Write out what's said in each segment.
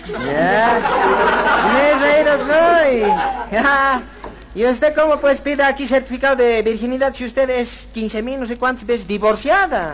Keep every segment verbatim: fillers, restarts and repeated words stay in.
Ya. Me he reído soy. Ya. ¿Y usted cómo pues pide aquí certificado de virginidad si usted es quince mil no sé cuántas veces divorciada?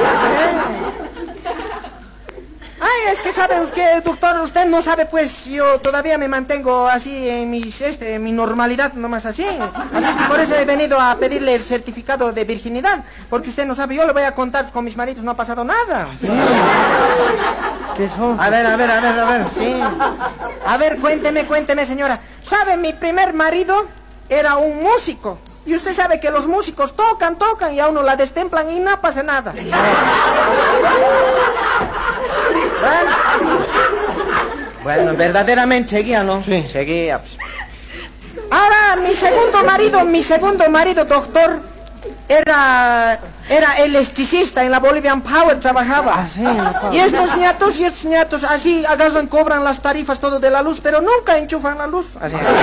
Ay, es que sabe usted, doctor, usted no sabe, pues yo todavía me mantengo así en, mis, este, en mi normalidad, nomás así. Así es que por eso he venido a pedirle el certificado de virginidad, porque usted no sabe, yo le voy a contar, con mis maridos no ha pasado nada. Sí. ¿Qué son? A ver, a ver, a ver, a ver, sí. A ver, cuénteme, cuénteme, señora. ¿Sabe, mi primer marido era un músico? Y usted sabe que los músicos tocan, tocan y a uno la destemplan y no pasa nada. Bueno, bueno, verdaderamente seguía, ¿no? Sí. Seguía. Pues. Ahora, mi segundo marido, mi segundo marido, doctor, era, era electricista en la Bolivian Power, trabajaba. Ah, sí, la Power. Y estos ñatos, y estos ñatos, así agarran, cobran las tarifas todo de la luz, pero nunca enchufan la luz. Así es.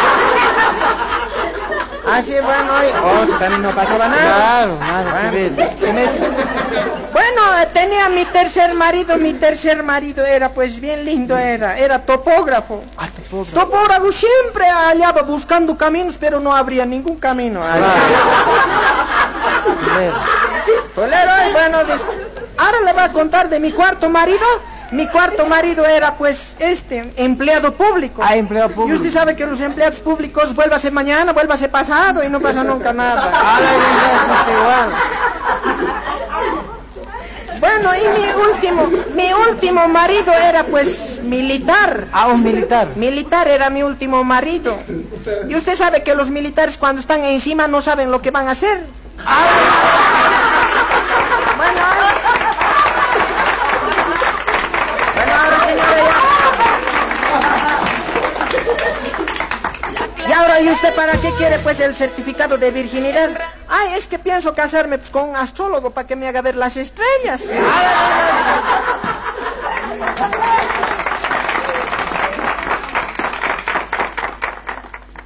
Así, bueno, y oh, también no pasaba nada. Claro, nada que ver. Se me... Bueno, eh, tenía mi tercer marido, mi tercer marido era pues bien lindo, era, era topógrafo. Ah, topógrafo. Topógrafo siempre hallaba buscando caminos, pero no abría ningún camino. Así. Polero, y bueno, ahora le voy a contar de mi cuarto marido. Mi cuarto marido era, pues, este, empleado público. Ah, empleado público. Y usted sabe que los empleados públicos, vuélvase mañana, vuélvase pasado y no pasa nunca nada. Ah, la igual. Bueno, y mi último, mi último marido era, pues, militar. Ah, un militar. Militar era mi último marido. Y usted sabe que los militares cuando están encima no saben lo que van a hacer. Ah. Bueno, y ahora, ¿y usted para qué quiere pues el certificado de virginidad? Ay, es que pienso casarme pues, con un astrólogo para que me haga ver las estrellas.